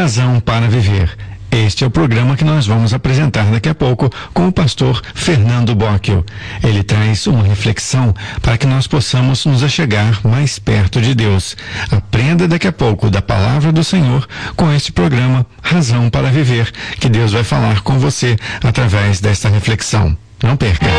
Razão para Viver. Este é o programa que nós vamos apresentar daqui a pouco com o pastor Fernando Bocchio. Ele traz uma reflexão para que nós possamos nos achegar mais perto de Deus. Aprenda daqui a pouco da palavra do Senhor com este programa Razão para Viver, que Deus vai falar com você através desta reflexão. Não perca!